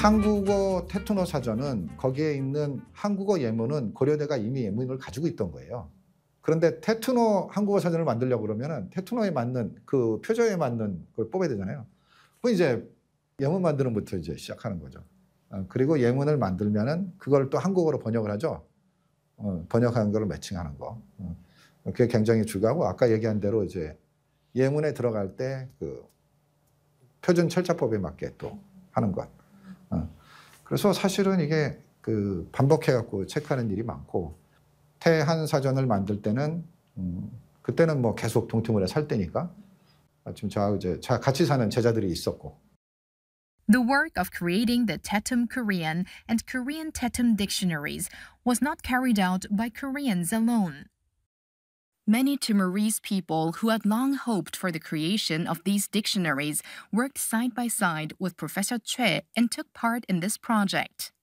한국어 테투너 사전은 거기에 있는 한국어 예문은 고려대가 이미 예문을 가지고 있던 거예요. 그런데 테투너 한국어 사전을 만들려고 그러면은 테투너에 맞는 그 표저에 맞는 걸 뽑아야 되잖아요. 그 이제 예문 만드는 부터 이제 시작하는 거죠. 그리고 예문을 만들면은 그걸 또 한국어로 번역을 하죠. 번역한 거를 매칭하는 거. 그게 굉장히 중요하고 아까 얘기한 대로 이제 예문에 들어갈 때 그 표준 철자법에 맞게 또 하는 것. 그래서 사실은 이게 그 반복해 갖고 체크하는 일이 많고 태한 사전을 만들 때는 그때는 뭐 계속 동티모르에 살 때니까 지금 저하고 이제 같이 사는 제자들이 있었고. The work of creating the Tetum Korean and Korean Tetum dictionaries was not carried out by Koreans alone. Many Timorese people who had long hoped for the creation of these dictionaries worked side by side with Professor Choi and took part in this project.